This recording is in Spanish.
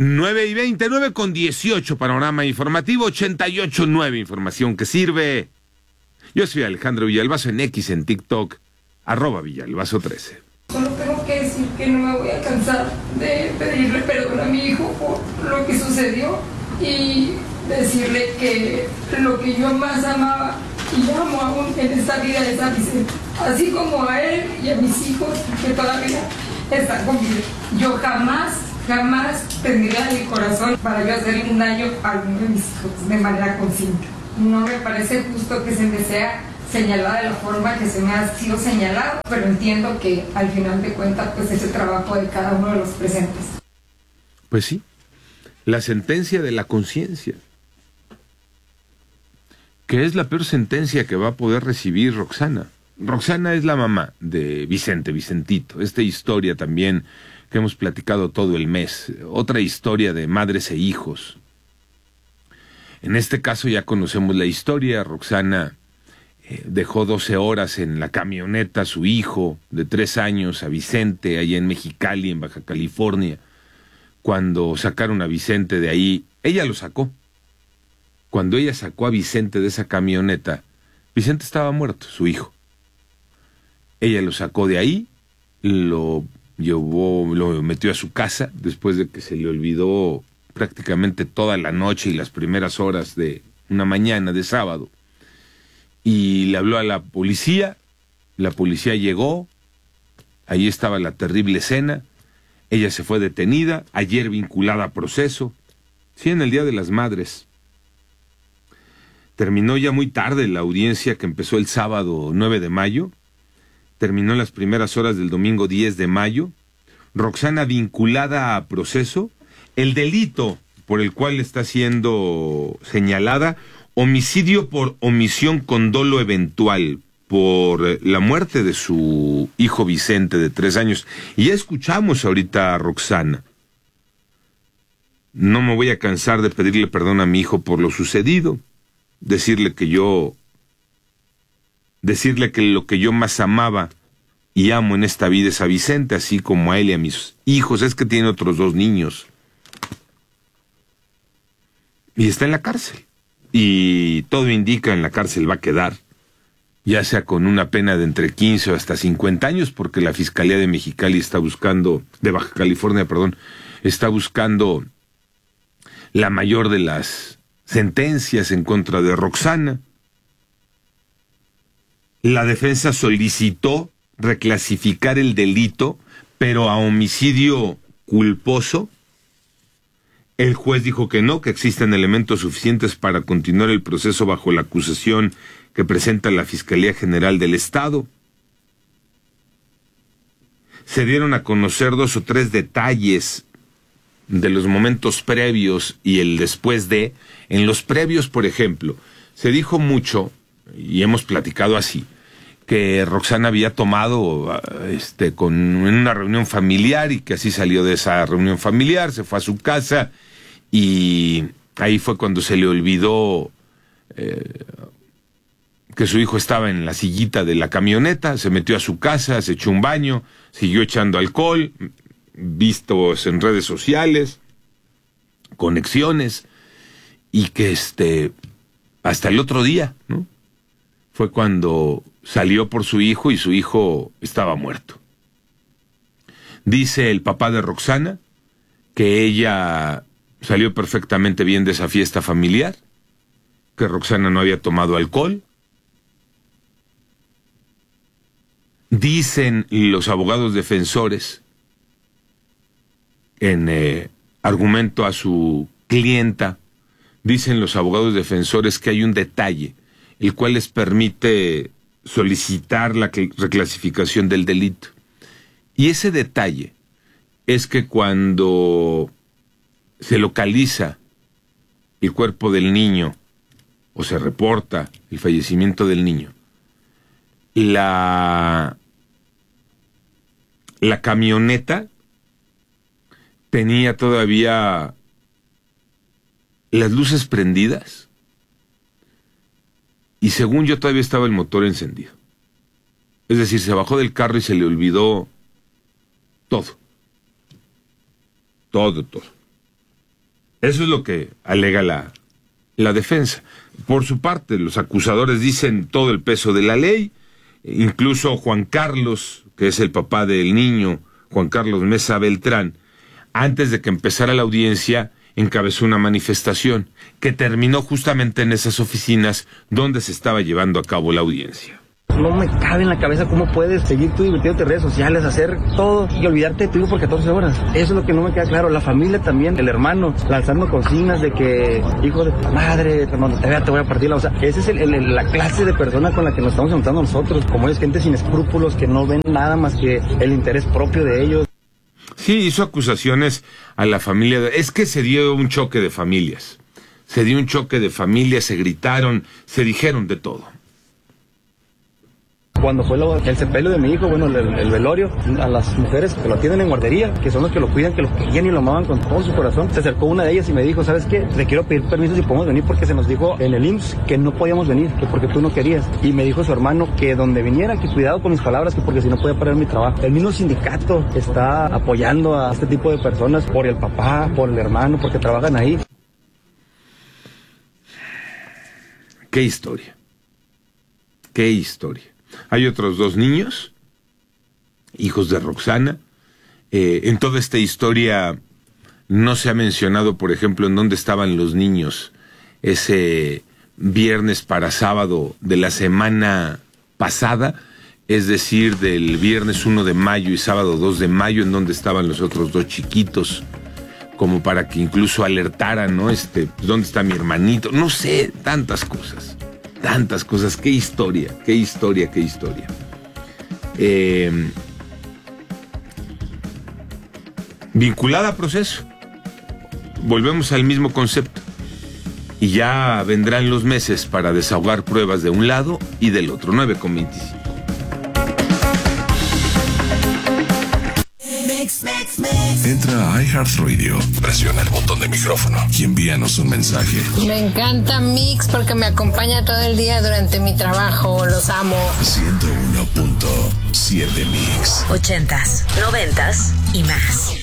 9:20, 9:18, panorama informativo, 88.9, información que sirve. Yo soy Alejandro Villalbazo en X, en TikTok, @Villalbazo13. Solo tengo que decir que no me voy a cansar de pedirle perdón a mi hijo por lo que sucedió y decirle que lo que yo más amaba y amo aún en esta vida es a Vicente, así como a él y a mis hijos que todavía están conmigo. Yo jamás tendría el corazón para yo hacerle un daño a alguno de mis hijos de manera consciente. No me parece justo que se me sea señalada de la forma que se me ha sido señalado, pero entiendo que al final de cuentas pues es el trabajo de cada uno de los presentes. Pues sí, la sentencia de la conciencia, que es la peor sentencia que va a poder recibir Roxana. Roxana es la mamá de Vicentito. Esta historia también que hemos platicado todo el mes, otra historia de madres e hijos. En este caso ya conocemos la historia. Roxana dejó 12 horas en la camioneta a su hijo de 3 años, a Vicente, allá en Mexicali, en Baja California. Cuando sacaron a Vicente de ahí, ella lo sacó. Cuando ella sacó a Vicente de esa camioneta, Vicente estaba muerto, su hijo. Ella lo sacó de ahí, lo metió a su casa, después de que se le olvidó prácticamente toda la noche y las primeras horas de una mañana de sábado. Y le habló a la policía llegó, ahí estaba la terrible escena, ella se fue detenida, ayer vinculada a proceso, sí, en el Día de las Madres. Terminó ya muy tarde la audiencia que empezó el sábado 9 de mayo, terminó en las primeras horas del domingo 10 de mayo, Roxana vinculada a proceso, el delito por el cual está siendo señalada, homicidio por omisión con dolo eventual, por la muerte de su hijo Vicente de 3 años. Y ya escuchamos ahorita a Roxana. No me voy a cansar de pedirle perdón a mi hijo por lo sucedido, decirle que lo que yo más amaba y amo en esta vida es a Vicente, así como a él y a mis hijos. Es que tiene otros 2 niños. Y está en la cárcel. Y todo indica en la cárcel va a quedar, ya sea con una pena de entre 15 o hasta 50 años, porque la Fiscalía de Mexicali de Baja California, está buscando la mayor de las sentencias en contra de Roxana. La defensa solicitó reclasificar el delito, pero a homicidio culposo. El juez dijo que no, que existen elementos suficientes para continuar el proceso bajo la acusación que presenta la Fiscalía General del Estado. Se dieron a conocer 2 o 3 detalles de los momentos previos y el después de. En los previos, por ejemplo, se dijo mucho, y hemos platicado así, que Roxana había tomado en una reunión familiar y que así salió de esa reunión familiar, se fue a su casa y ahí fue cuando se le olvidó que su hijo estaba en la sillita de la camioneta, se metió a su casa, se echó un baño, siguió echando alcohol, vistos en redes sociales, conexiones, y que hasta el otro día, ¿no? Fue cuando salió por su hijo y su hijo estaba muerto. Dice el papá de Roxana que ella salió perfectamente bien de esa fiesta familiar, que Roxana no había tomado alcohol. Dicen los abogados defensores, en argumento a su clienta, dicen los abogados defensores que hay un detalle, el cual les permite solicitar la reclasificación del delito. Y ese detalle es que cuando se localiza el cuerpo del niño o se reporta el fallecimiento del niño, la camioneta tenía todavía las luces prendidas y según yo todavía estaba el motor encendido. Es decir, se bajó del carro y se le olvidó todo. Eso es lo que alega la defensa. Por su parte, los acusadores dicen todo el peso de la ley. Incluso Juan Carlos, que es el papá del niño, Juan Carlos Mesa Beltrán, antes de que empezara la audiencia, encabezó una manifestación que terminó justamente en esas oficinas donde se estaba llevando a cabo la audiencia. No me cabe en la cabeza cómo puedes seguir tú divirtiéndote en redes sociales, hacer todo y olvidarte de tu hijo por 14 horas. Eso es lo que no me queda claro. La familia también, el hermano, lanzando consignas de que, hijo de tu madre, cuando te vea te voy a partir la... O sea, esa es la clase de persona con la que nos estamos enfrentando nosotros. Como es gente sin escrúpulos, que no ven nada más que el interés propio de ellos. Sí, hizo acusaciones a la familia. Es que se dio un choque de familias. Se dio un choque de familias, se gritaron, se dijeron de todo. Cuando fue el sepelio de mi hijo, bueno, el velorio, a las mujeres que lo atienden en guardería, que son los que lo cuidan, que lo querían y lo amaban con todo su corazón, se acercó una de ellas y me dijo, ¿sabes qué? Te quiero pedir permiso si podemos venir porque se nos dijo en el IMSS que no podíamos venir, que porque tú no querías. Y me dijo su hermano que donde viniera, que cuidado con mis palabras, que porque si no podía parar mi trabajo. El mismo sindicato está apoyando a este tipo de personas por el papá, por el hermano, porque trabajan ahí. ¡Qué historia! ¡Qué historia! Hay otros 2 niños, hijos de Roxana. En toda esta historia no se ha mencionado, por ejemplo, en dónde estaban los niños ese viernes para sábado de la semana pasada, es decir, del viernes 1 de mayo y sábado 2 de mayo, en dónde estaban los otros 2 chiquitos, como para que incluso alertaran, ¿no? ¿Dónde está mi hermanito? No sé, tantas cosas. Tantas cosas, qué historia. Vinculada a proceso. Volvemos al mismo concepto. Y ya vendrán los meses para desahogar pruebas de un lado y del otro. 9:25. Entra a iHeartRadio, presiona el botón de micrófono y envíanos un mensaje. Me encanta Mix porque me acompaña todo el día durante mi trabajo. Los amo. 101.7 Mix. 80s, 90s y más.